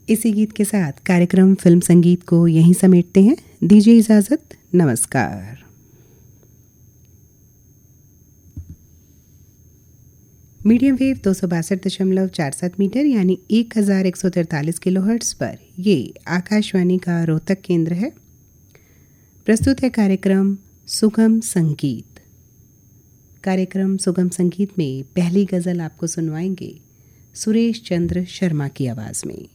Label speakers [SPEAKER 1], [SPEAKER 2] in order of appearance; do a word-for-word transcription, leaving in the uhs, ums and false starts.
[SPEAKER 1] इसी गीत के साथ कार्यक्रम फिल्म संगीत को यहीं समेटते हैं। दीजिए इजाजत, नमस्कार। मीडियम वेव दो सौ बासठ दशमलव चार सात मीटर यानी एक हज़ार एक सौ तैंतालीस किलो हर्ट्ज पर ये आकाशवाणी का रोहतक केंद्र है। प्रस्तुत है कार्यक्रम सुगम संगीत। कार्यक्रम सुगम संगीत में पहली गज़ल आपको सुनवाएंगे सुरेश चंद्र शर्मा की आवाज़ में।